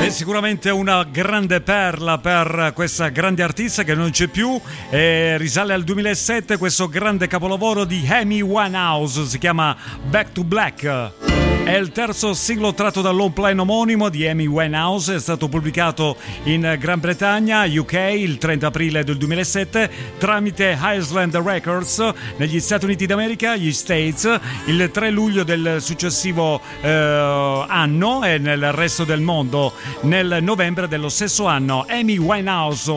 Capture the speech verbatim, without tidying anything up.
È sicuramente una grande perla per questa grande artista che non c'è più, e risale al duemilasette questo grande capolavoro di Amy Winehouse, si chiama Back to Black. È il terzo singolo tratto dal long play omonimo di Amy Winehouse, è stato pubblicato in Gran Bretagna, U K, il trenta aprile del duemilasette tramite Island Records, negli Stati Uniti d'America, gli States, il tre luglio del successivo eh, anno, e nel resto del mondo nel novembre dello stesso anno. Amy Winehouse,